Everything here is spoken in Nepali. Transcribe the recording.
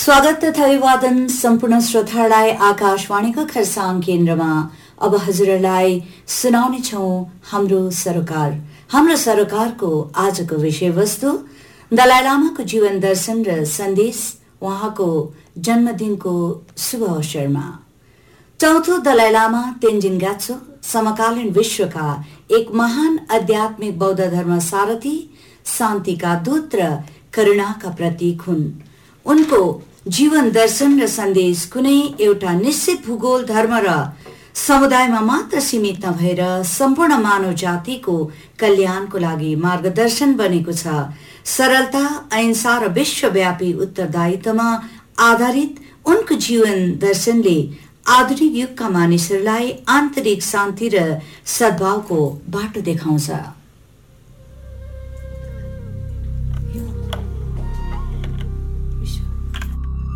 स्वागत तथा अभिवादन सम्पूर्ण श्रोताहरूलाई आकाशवाणीको खरसाङ केन्द्रमा। अब हजुरलाई सुनाउने छौं हाम्रो सरोकारको आजको विषयवस्तु दलाई लामाको जीवन दर्शन र सन्देश, उहाँको जन्मदिनको शुभ अवसरमा। चौथो दलाई लामा तेन्जिन ग्यात्सो समकालीन विश्वका एक महान आध्यात्मिक बौद्ध धर्म सारथी, शान्तिका दूत र करुणाका प्रतीक हुन्। उनको जीवन दर्शन र सन्देश कुनै एउटा निश्चित भूगोल, धर्म र समुदायमा मात्र सीमित नभएर सम्पूर्ण मानव जातिको कल्याणको लागि मार्गदर्शन बनेको छ। सरलता, अहिंसा र विश्वव्यापी उत्तरदायित्वमा आधारित उनको जीवन दर्शनले आधुनिक युगका मानिसहरूलाई आन्तरिक शान्ति र सद्भावको बाटो देखाउँछ।